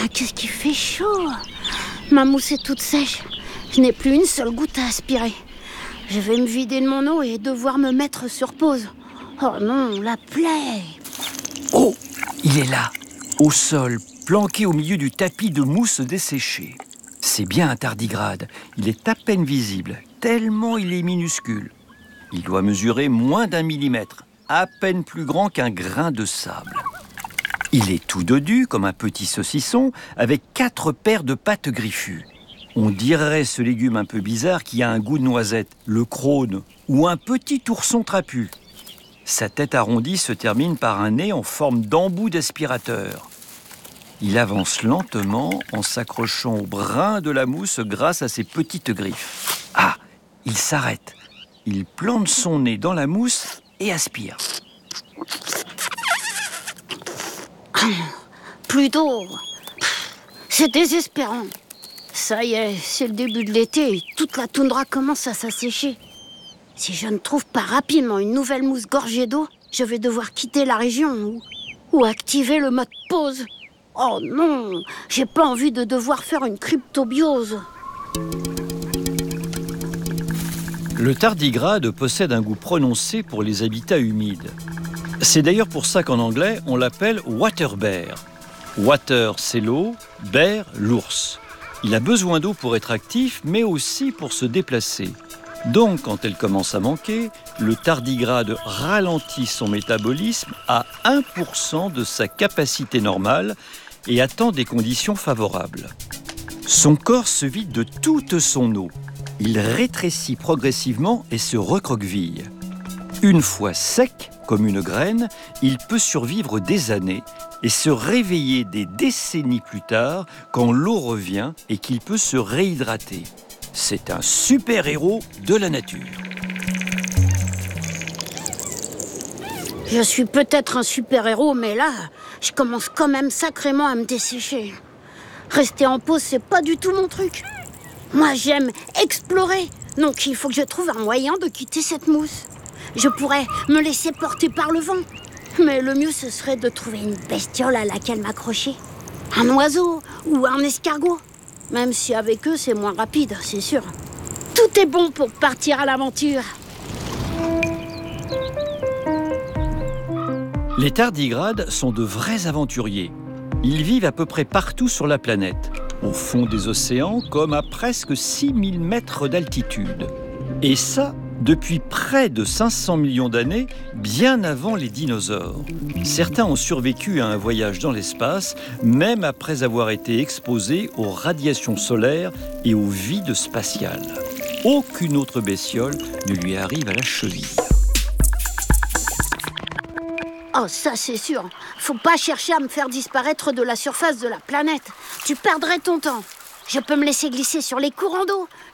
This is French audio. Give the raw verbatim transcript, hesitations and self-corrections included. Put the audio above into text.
Ah, qu'est-ce qui fait chaud! Ma mousse est toute sèche. Je n'ai plus une seule goutte à aspirer. Je vais me vider de mon eau et devoir me mettre sur pause. Oh non, la plaie! Oh, il est là, au sol, planqué au milieu du tapis de mousse desséchée. C'est bien un tardigrade. Il est à peine visible, tellement il est minuscule. Il doit mesurer moins d'un millimètre, à peine plus grand qu'un grain de sable. Il est tout dodu comme un petit saucisson, avec quatre paires de pattes griffues. On dirait ce légume un peu bizarre qui a un goût de noisette, le crône, ou un petit ourson trapu. Sa tête arrondie se termine par un nez en forme d'embout d'aspirateur. Il avance lentement en s'accrochant au brin de la mousse grâce à ses petites griffes. Ah, il s'arrête. Il plante son nez dans la mousse et aspire. Plus d'eau. C'est désespérant. Ça y est, c'est le début de l'été et toute la toundra commence à s'assécher. Si je ne trouve pas rapidement une nouvelle mousse gorgée d'eau, je vais devoir quitter la région ou, ou activer le mode pause. Oh non, j'ai pas envie de devoir faire une cryptobiose. Le tardigrade possède un goût prononcé pour les habitats humides. C'est d'ailleurs pour ça qu'en anglais, on l'appelle water bear. Water, c'est l'eau, bear, l'ours. Il a besoin d'eau pour être actif, mais aussi pour se déplacer. Donc, quand elle commence à manquer, le tardigrade ralentit son métabolisme à un pour cent de sa capacité normale et attend des conditions favorables. Son corps se vide de toute son eau. Il rétrécit progressivement et se recroqueville. Une fois sec, comme une graine, il peut survivre des années et se réveiller des décennies plus tard quand l'eau revient et qu'il peut se réhydrater. C'est un super-héros de la nature. Je suis peut-être un super-héros, mais là, je commence quand même sacrément à me dessécher. Rester en pause, c'est pas du tout mon truc. Moi, j'aime explorer, donc il faut que je trouve un moyen de quitter cette mousse. Je pourrais me laisser porter par le vent, mais le mieux, ce serait de trouver une bestiole à laquelle m'accrocher. Un oiseau ou un escargot. Même si avec eux, c'est moins rapide, c'est sûr. Tout est bon pour partir à l'aventure. Les tardigrades sont de vrais aventuriers. Ils vivent à peu près partout sur la planète, au fond des océans comme à presque six mille mètres d'altitude. Et ça, depuis près de cinq cents millions d'années, bien avant les dinosaures. Certains ont survécu à un voyage dans l'espace, même après avoir été exposés aux radiations solaires et au vide spatial. Aucune autre bestiole ne lui arrive à la cheville. Oh, ça c'est sûr. Faut pas chercher à me faire disparaître de la surface de la planète. Tu perdrais ton temps. Je peux me laisser glisser sur les courants d'eau.